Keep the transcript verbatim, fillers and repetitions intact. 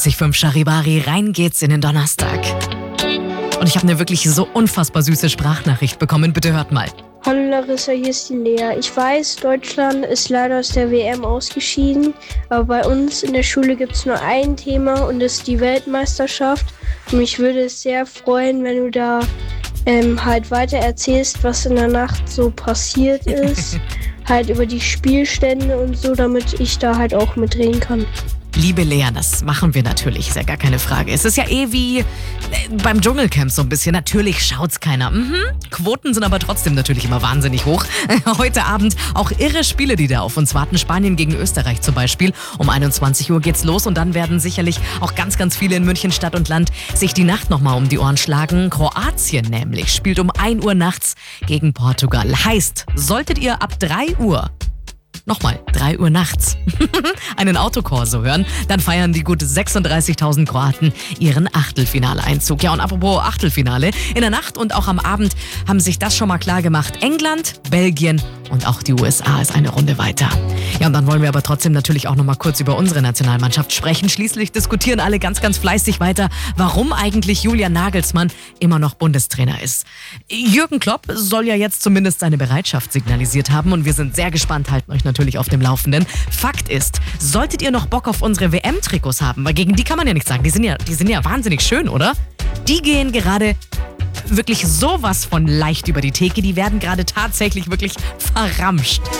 neunundneunzig Komma fünf Charivari, rein geht's in den Donnerstag. Und ich habe eine wirklich so unfassbar süße Sprachnachricht bekommen. Bitte hört mal. Hallo Larissa, hier ist die Lea. Ich weiß, Deutschland ist leider aus der W M ausgeschieden, aber bei uns in der Schule gibt es nur ein Thema und das ist die Weltmeisterschaft. Und mich würde es sehr freuen, wenn du da ähm, halt weiter erzählst, was in der Nacht so passiert ist, halt über die Spielstände und so, damit ich da halt auch mitreden kann. Liebe Lea, das machen wir natürlich, ist ja gar keine Frage. Es ist ja eh wie äh, beim Dschungelcamp so ein bisschen. Natürlich schaut's keiner. Mhm. Quoten sind aber trotzdem natürlich immer wahnsinnig hoch. Heute Abend auch irre Spiele, die da auf uns warten. Spanien gegen Österreich zum Beispiel. Um einundzwanzig Uhr geht's los und dann werden sicherlich auch ganz, ganz viele in München Stadt und Land sich die Nacht nochmal um die Ohren schlagen. Kroatien nämlich spielt um ein Uhr nachts gegen Portugal. Heißt, solltet ihr ab drei Uhr Nochmal, drei Uhr nachts einen Autokorso hören, dann feiern die gut sechsunddreißigtausend Kroaten ihren Achtelfinale-Einzug. Ja, und apropos Achtelfinale, in der Nacht und auch am Abend haben sich das schon mal klar gemacht. England, Belgien und auch die U S A ist eine Runde weiter. Ja, und dann wollen wir aber trotzdem natürlich auch noch mal kurz über unsere Nationalmannschaft sprechen. Schließlich diskutieren alle ganz, ganz fleißig weiter, warum eigentlich Julian Nagelsmann immer noch Bundestrainer ist. Jürgen Klopp soll ja jetzt zumindest seine Bereitschaft signalisiert haben und wir sind sehr gespannt, halten euch natürlich auf dem Laufenden. Fakt ist, solltet ihr noch Bock auf unsere W M-Trikots haben, weil gegen die kann man ja nichts sagen, die sind ja, die sind ja wahnsinnig schön, oder? Die gehen gerade wirklich sowas von leicht über die Theke, die werden gerade tatsächlich wirklich verramscht.